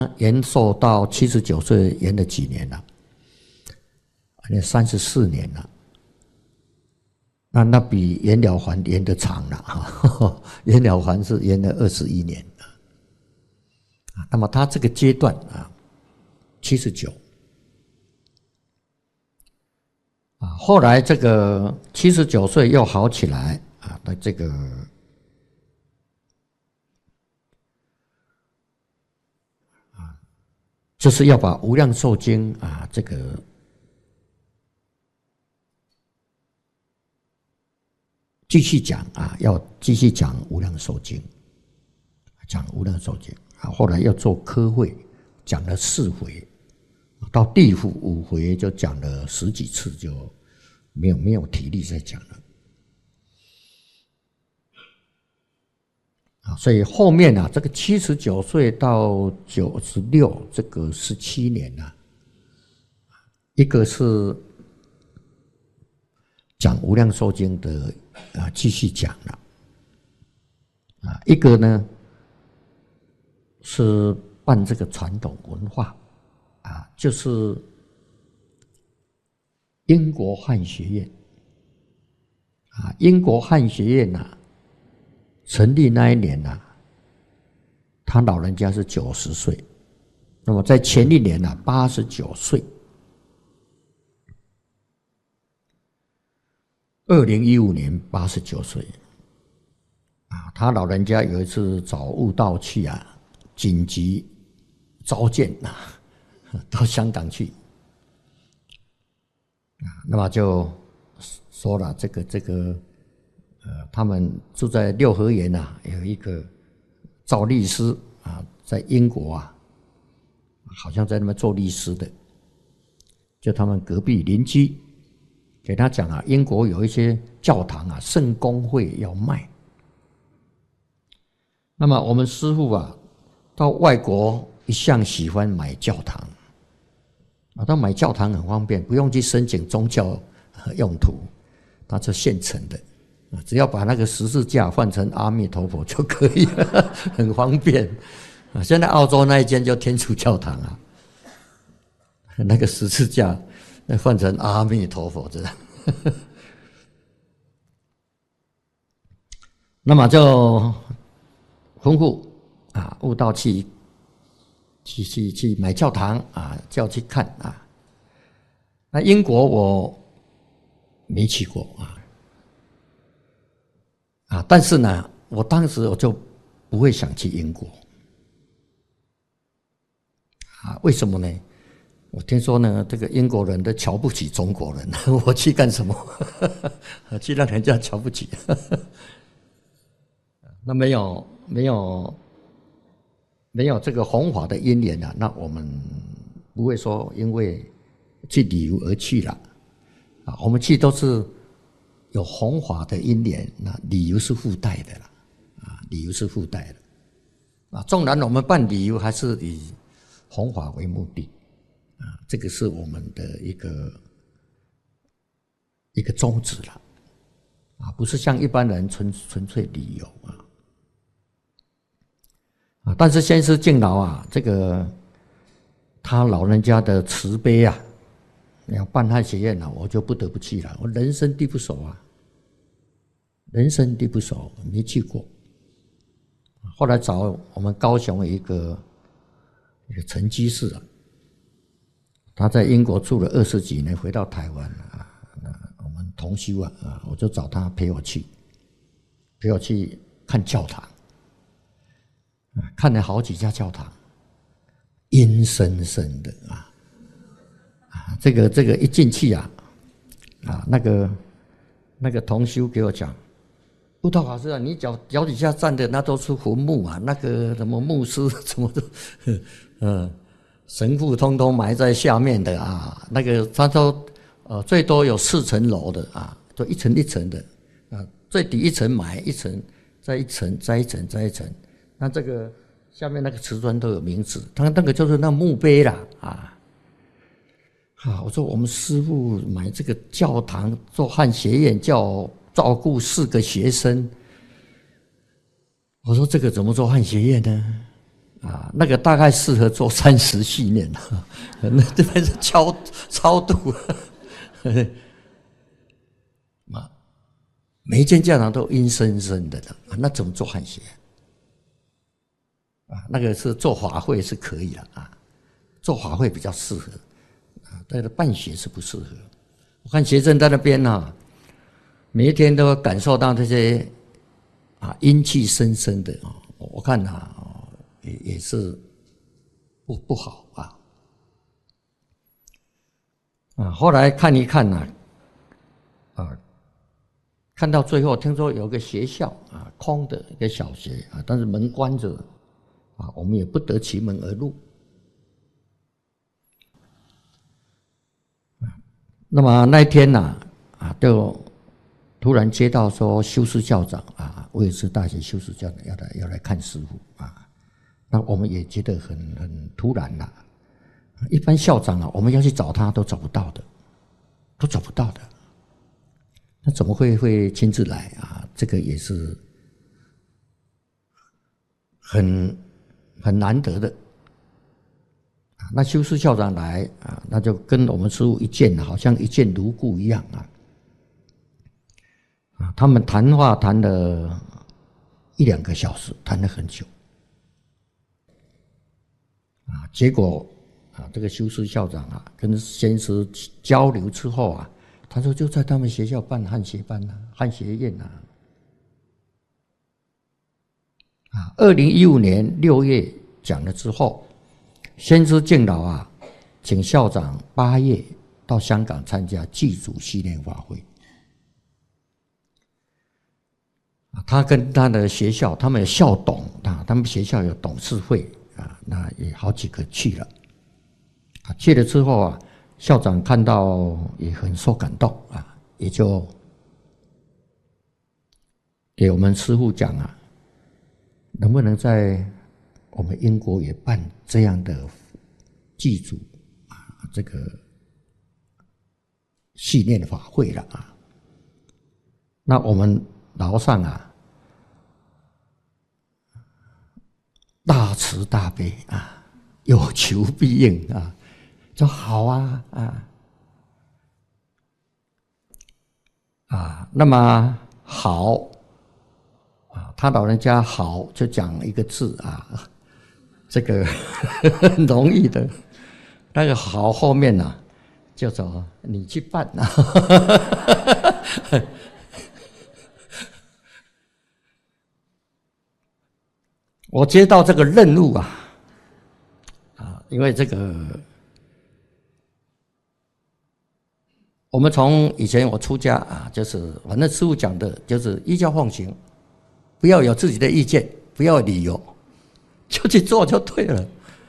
延寿到79岁，延了几年了？34年了。那比袁了凡延得长了哈。袁了凡是延了21年啊。那么他这个阶段啊，79啊，后来这个79岁又好起来啊，那这个就是要把《无量寿经》啊，这个继续讲啊，要继续讲《无量寿经》，讲《无量寿经》啊。后来要做科会，讲了4回，到第5回就讲了10几次，就没有体力再讲了啊。所以后面啊，这个79岁到96这个17年啊，一个是讲《无量寿经》的继续讲了啊，一个呢是办这个传统文化啊，就是英国汉学院啊。英国汉学院啊，成立那一年啊，他老人家是90岁，那么在前一年啊89岁。2015年89岁啊，他老人家有一次找悟道去啊，紧急召见啊，到香港去啊，那么就说了这个他们住在六合园啊，有一个赵律师啊，在英国啊，好像在那边做律师的，就他们隔壁邻居。给他讲啊，英国有一些教堂啊，圣公会要卖。那么我们师父啊，到外国一向喜欢买教堂啊，他买教堂很方便，不用去申请宗教用途，它是现成的啊，只要把那个十字架换成阿弥陀佛就可以了，很方便啊。现在澳洲那一间叫天主教堂啊，那个十字架。换成阿弥陀佛这样，那么就吩咐啊，悟道去买教堂啊，叫去看啊。那英国我没去过啊，但是呢，我当时我就不会想去英国啊，为什么呢？我听说呢，这个英国人都瞧不起中国人，我去干什么？去让人家瞧不起？那没有这个弘法的因缘啊，那我们不会说因为去旅游而去了啊。我们去都是有弘法的因缘，那旅游是附带的啦啊，旅游是附带的啊。纵然我们办旅游还是以弘法为目的。啊，这个是我们的一个宗旨了，啊，不是像一般人纯粹旅游啊。但是先师敬老啊，这个他老人家的慈悲啊，要办汉学院啊，我就不得不去了。我人生地不熟啊，人生地不熟，没去过。后来找我们高雄一个陈居士啊。他在英国住了20几年，回到台湾啊，我们同修啊，我就找他陪我去看教堂，看了好几家教堂，阴森森的啊，这个一进去啊，那个同修给我讲，悟道法师啊，你脚底下站的那都是坟墓啊，那个什么牧师什么的，神父通通埋在下面的啊，那个他说最多有4层楼的啊，就一层一层的啊，最底一层埋一层，再一层再一层再一层，那这个下面那个瓷砖都有名字，他那个就是那墓碑啦啊。我说我们师父买这个教堂做汉学院，叫照顾4个学生，我说这个怎么做汉学院呢？ 那个大概适合做30系念那这边是超度每一间教堂都阴森森的那怎么做汉学那个是做法会是可以的做法会比较适合但是办学是不适合。我看学生在那边每一天都感受到这些阴气深深的我看也是不好后来看一看看到最后听说有个学校空的一个小学但是门关着我们也不得其门而入。那么那一天就突然接到说修士校长威尔士大学修士校长要来看师父那我们也觉得很突然一般校长我们要去找他都找不到的，那怎么会亲自来这个也是很难得的那修士校长来那就跟我们师父一见好像一见如故一样他们谈话谈了1-2个小时，谈了很久结果这个修士校长跟先师交流之后他说就在他们学校办汉学班汉学院2015年6月讲了之后，先师敬老请校长8月到香港参加祭祖系列法会他跟他的学校他们有校董他们学校有董事会那也好几个去了去了之后校长看到也很受感动也就给我们师父讲能不能在我们英国也办这样的祭祖这个系列法会了那我们楼上大慈大悲有求必应说好那么好他老人家好就讲一个字这个很容易的那个好后面叫做你去办我接到这个任务因为这个我们从以前我出家就是反正师父讲的就是依教奉行，不要有自己的意见，不要有理由，就去做就对了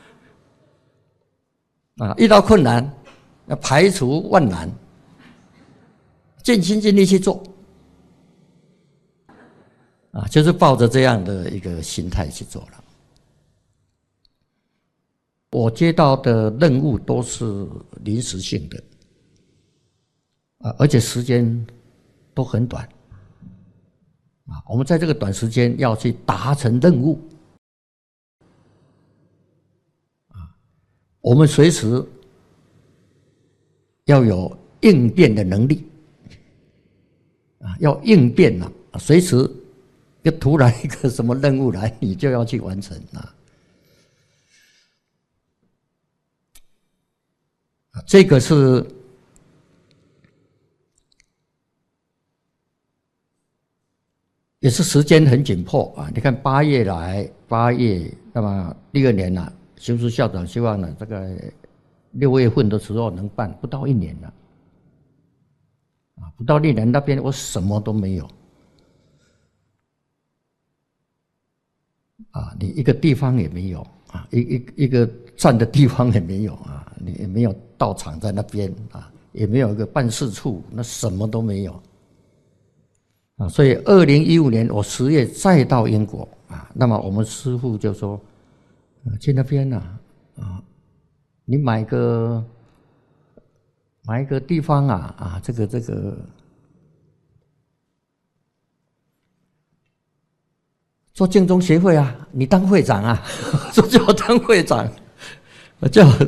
遇到困难要排除万难，尽心尽力去做就是抱着这样的一个心态去做了。我接到的任务都是临时性的而且时间都很短我们在这个短时间要去达成任务我们随时要有应变的能力要应变随时突然一个什么任务来你就要去完成这个是也是时间很紧迫你看8月来8月那么第2年修士校长希望这个6月份的时候能办，不到1年了不到1年那边我什么都没有你一个地方也没有一个站的地方也没有你也没有道场在那边也没有一个办事处，那什么都没有所以2015年我10月再到英国那么我们师父就说去那边你买个地方这个做净宗协会啊，你当会长啊，说叫我当会长，叫我